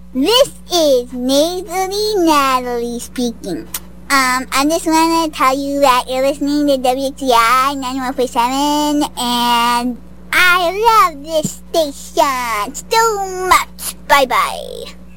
This is Nasally Natalie speaking. I just want to tell you that you're listening to WXCI 91.7, and I love this station so much. Bye-bye.